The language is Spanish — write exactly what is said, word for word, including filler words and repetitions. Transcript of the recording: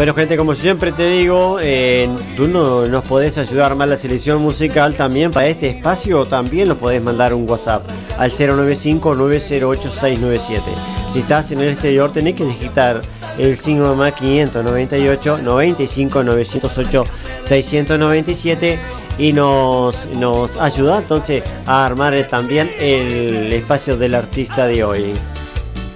Bueno, gente, como siempre te digo, eh, tú no, nos podés ayudar a armar la selección musical también para este espacio. También lo podés mandar un WhatsApp al cero nueve cinco nueve cero ocho seis nueve siete. Si estás en el exterior, tenés que digitar el signo más quinientos noventa y ocho noventa y cinco novecientos ocho seiscientos noventa y siete y nos, nos ayuda entonces a armar también el espacio del artista de hoy.